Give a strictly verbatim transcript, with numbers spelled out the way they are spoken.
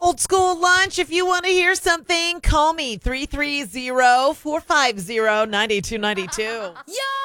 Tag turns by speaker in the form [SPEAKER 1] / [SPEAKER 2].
[SPEAKER 1] Old school lunch. If you want to hear something, call me three three zero, four five zero, nine two nine two.
[SPEAKER 2] Yo!